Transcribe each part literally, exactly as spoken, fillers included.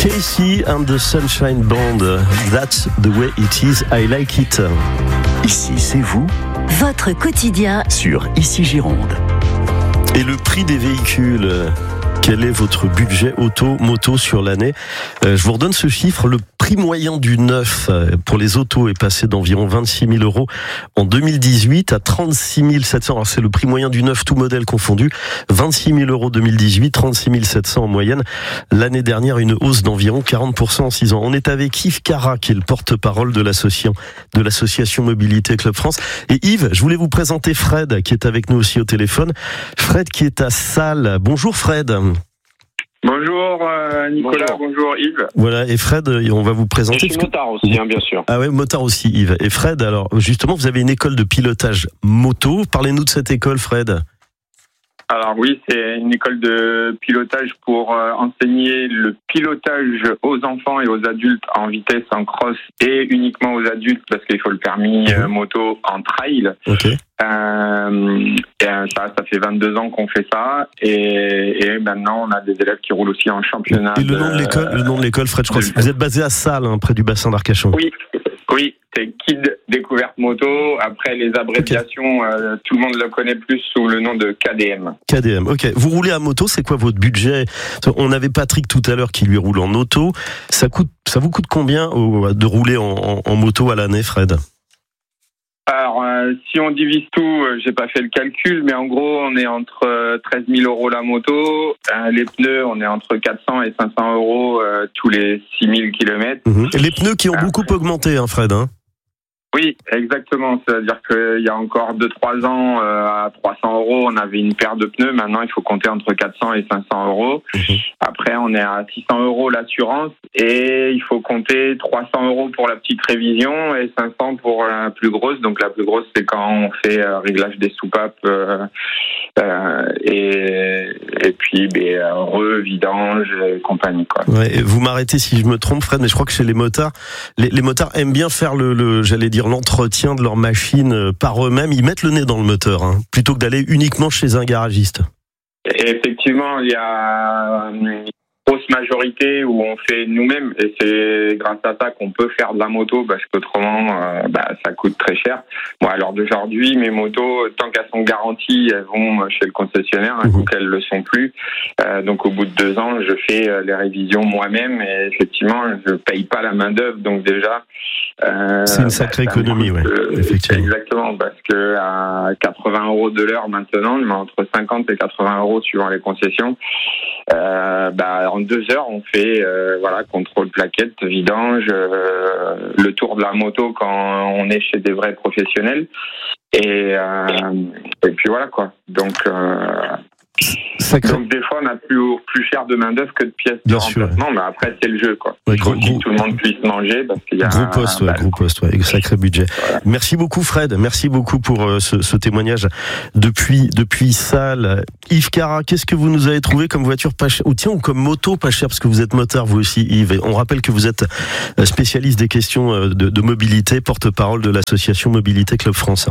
Casey and the Sunshine Band. That's the way it is, I like it. Ici, c'est vous. Votre quotidien Sur Ici Gironde. Et le prix des véhicules, quel est votre budget auto, moto sur l'année ? euh, Je vous redonne ce chiffre. Le prix moyen du neuf pour les autos est passé d'environ vingt-six mille euros en deux mille dix-huit à trente-six mille sept cents. Alors c'est le prix moyen du neuf, tout modèle confondu. vingt-six mille euros deux mille dix-huit, trente-six mille sept cents en moyenne. L'année dernière, une hausse d'environ quarante pour cent en six ans. On est avec Yves Cara, qui est le porte-parole de l'association, de l'association Mobilité Club France. Et Yves, je voulais vous présenter Fred, qui est avec nous aussi au téléphone. Fred qui est à Salles. Bonjour Fred. Bonjour euh, Nicolas, bonjour. bonjour Yves. Voilà, et Fred, on va vous présenter. Je suis motard aussi, hein, bien sûr. Ah ouais, motard aussi Yves. Et Fred, alors justement, vous avez une école de pilotage moto. Parlez-nous de cette école, Fred. Alors oui, c'est une école de pilotage pour euh, enseigner le pilotage aux enfants et aux adultes en vitesse, en cross et uniquement aux adultes parce qu'il faut le permis euh, moto en trail. Ok. Euh, et ça, ça fait vingt-deux ans qu'on fait ça et, et maintenant on a des élèves qui roulent aussi en championnat. Et le nom de l'école, le nom de l'école, Fred, je crois que vous êtes basé à Salles, hein, près du bassin d'Arcachon. Oui, oui, c'est Kid Découverte Moto. Après les abréviations, okay. euh, tout le monde le connaît plus sous le nom de K D M. K D M, ok. Vous roulez à moto, c'est quoi votre budget ? On avait Patrick tout à l'heure qui lui roule en auto. Ça coûte, ça vous coûte combien de rouler en, en, en moto à l'année, Fred ? Alors, euh, si on divise tout, euh, j'ai pas fait le calcul, mais en gros, on est entre euh, treize mille euros la moto. Euh, les pneus, on est entre quatre cents et cinq cents euros euh, tous les six mille kilomètres. Mmh. Et les pneus qui ont euh, beaucoup augmenté, hein, Fred, hein ? Oui, exactement. C'est-à-dire qu'il y a encore deux trois ans, euh, à trois cents euros, on avait une paire de pneus. Maintenant, il faut compter entre quatre cents et cinq cents euros. Mmh. Après, on est à six cents euros l'assurance et il faut compter trois cents euros pour la petite révision et cinq cents pour la plus grosse. Donc, la plus grosse, c'est quand on fait euh, réglage des soupapes euh, euh, et, et puis ben, re, vidange et compagnie, quoi. Ouais, et vous m'arrêtez si je me trompe, Fred, mais je crois que chez les motards, les, les motards aiment bien faire le, le j'allais dire, l'entretien de leur machine par eux-mêmes. Ils mettent le nez dans le moteur, hein, plutôt que d'aller uniquement chez un garagiste. Et effectivement, il y a une grosse majorité où on fait nous-mêmes, et c'est grâce à ça qu'on peut faire de la moto, parce qu'autrement, euh, bah, ça coûte très cher. Bon, alors d'aujourd'hui, mes motos, tant qu'elles sont garanties, elles vont chez le concessionnaire, un coup qu'elles le sont plus. Euh, donc au bout de deux ans, je fais les révisions moi-même, et effectivement, je paye pas la main d'œuvre, donc déjà. Euh, c'est une sacrée bah, économie, oui. Effectivement. Exactement, parce que à quatre-vingts euros de l'heure maintenant, mais entre cinquante et quatre-vingts euros suivant les concessions. Euh, bah, en deux heures, on fait euh, voilà contrôle plaquette, vidange, euh, le tour de la moto quand on est chez des vrais professionnels, et euh, et puis voilà quoi. Donc euh, Sacré. Donc des fois on a plus plus cher de main d'œuvre que de pièces de Bien remplacement, sûr. Mais après c'est le jeu quoi. Ouais, Il faut gros, que gros, tout le monde puisse manger parce qu'il y a gros poste, ouais, bah, gros poste, ouais, sacré budget. Voilà. Merci beaucoup Fred, merci beaucoup pour euh, ce, ce témoignage depuis depuis Salles. Yves Cara, qu'est-ce que vous nous avez trouvé comme voiture pas chère, ou tiens ou comme moto pas chère, parce que vous êtes motard vous aussi Yves. Et on rappelle que vous êtes spécialiste des questions de, de mobilité, porte-parole de l'association Mobilité Club France.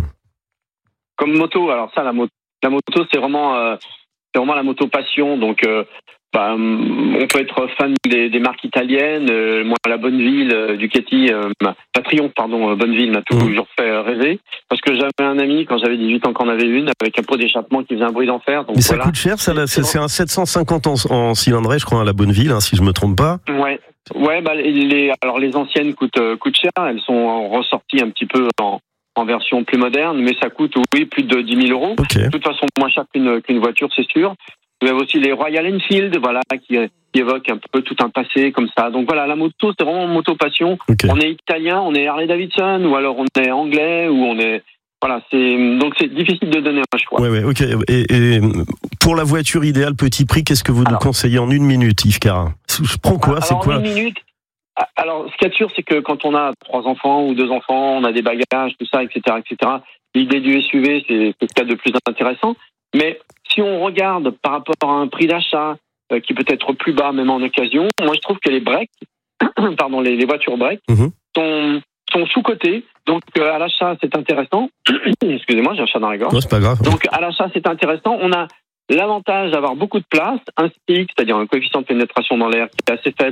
Comme moto, alors ça la moto, la moto c'est vraiment euh, c'est vraiment la moto passion, donc euh, bah, on peut être fan des, des marques italiennes. Euh, moi, la Bonneville, euh, Ducati, euh, la Triomphe, pardon, euh, Bonneville m'a toujours mmh. fait rêver. Parce que j'avais un ami, quand j'avais dix-huit ans, qu'en avait une, avec un pot d'échappement qui faisait un bruit d'enfer. Donc mais ça voilà. coûte cher, ça, là, c'est, c'est un sept cent cinquante en, en cylindrée, je crois, à la Bonneville, hein, si je me trompe pas. Ouais, ouais, bah, les, alors les anciennes coûtent, euh, coûtent cher, elles sont ressorties un petit peu en, en version plus moderne, mais ça coûte, oui, plus de dix mille euros. Okay. De toute façon, moins cher qu'une, qu'une voiture, c'est sûr. Vous avez aussi les Royal Enfield, voilà, qui, qui évoquent un peu tout un passé comme ça. Donc voilà, la moto, c'est vraiment une moto passion. Okay. On est italien, on est Harley Davidson, ou alors on est anglais, ou on est... Voilà, c'est donc c'est difficile de donner un choix. Ouais, ouais, ok. Et, et pour la voiture idéale, petit prix, qu'est-ce que vous alors, nous conseillez en une minute, Yves Cara ? Je prends quoi ? Alors, c'est quoi ? En une minute. Alors, ce qui est sûr, c'est que quand on a trois enfants ou deux enfants, on a des bagages, tout ça, et cetera, et cetera. L'idée du S U V, c'est, c'est ce qu'il y a de plus intéressant. Mais si on regarde par rapport à un prix d'achat euh, qui peut être plus bas, même en occasion, moi je trouve que les breaks, pardon, les, les voitures break mm-hmm. sont, sont sous-cotées. Donc euh, à l'achat, c'est intéressant. Excusez-moi, j'ai un chat dans la gorge. Non, c'est pas grave. Donc à l'achat, c'est intéressant. On a l'avantage d'avoir beaucoup de place, un stick, c'est-à-dire un coefficient de pénétration dans l'air qui est assez faible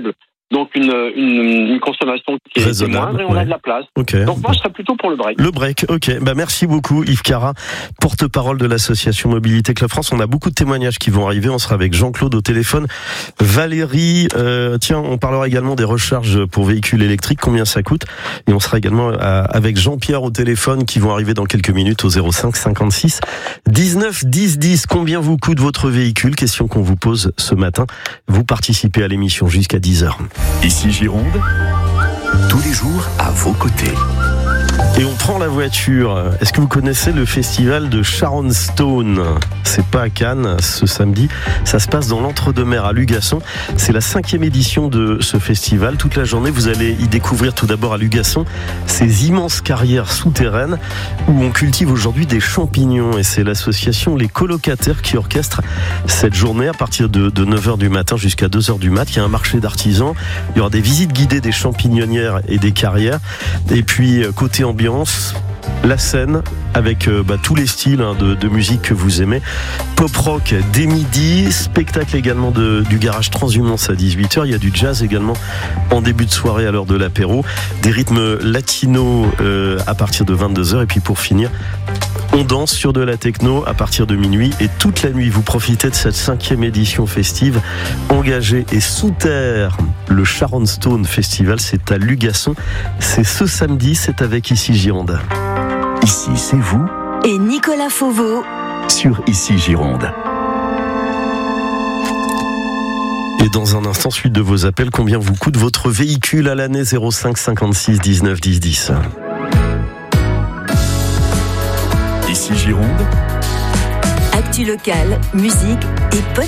donc une, une, une consommation qui est, qui est moindre et on ouais. a de la place. Okay. Donc moi, je serais plutôt pour le break. Le break, ok. Bah, merci beaucoup Yves Cara, porte-parole de l'association Mobilité Club France. On a beaucoup de témoignages qui vont arriver. On sera avec Jean-Claude au téléphone. Valérie, euh, tiens, on parlera également des recharges pour véhicules électriques, combien ça coûte. Et on sera également à, avec Jean-Pierre au téléphone qui vont arriver dans quelques minutes au zéro cinq cinquante-six dix-neuf dix dix. Combien vous coûte votre véhicule? Question qu'on vous pose ce matin. Vous participez à l'émission jusqu'à dix heures. Ici Gironde, tous les jours à vos côtés. Et on prend la voiture. Est-ce que vous connaissez le festival de Sharon Stone? C'est pas à Cannes ce samedi. Ça se passe dans l'Entre-deux-Mers à Lugasson. C'est la cinquième édition de ce festival. Toute la journée, vous allez y découvrir tout d'abord à Lugasson ces immenses carrières souterraines où on cultive aujourd'hui des champignons. Et c'est l'association Les Colocataires qui orchestre cette journée à partir de, de neuf heures du matin jusqu'à deux heures du mat. Il y a un marché d'artisans. Il y aura des visites guidées des champignonnières et des carrières. Et puis, côté ambiance, la scène avec euh, bah, tous les styles hein, de, de musique que vous aimez. Pop rock dès midi, spectacle également de, du garage transhumance à dix-huit heures. Il y a du jazz également en début de soirée à l'heure de l'apéro. Des rythmes latinos euh, à partir de vingt-deux heures. Et puis pour finir, on danse sur de la techno à partir de minuit. Et toute la nuit, vous profitez de cette cinquième édition festive engagée et sous terre. Le Sharon Stone Festival, c'est à Lugasson. C'est ce samedi, c'est avec Ici Gironde. Ici, c'est vous. Et Nicolas Fauveau. Sur Ici Gironde. Et dans un instant, suite de vos appels, combien vous coûte votre véhicule à l'année? Zéro cinq cinquante-six dix-neuf dix dix. Ici Gironde. Actu locale, musique et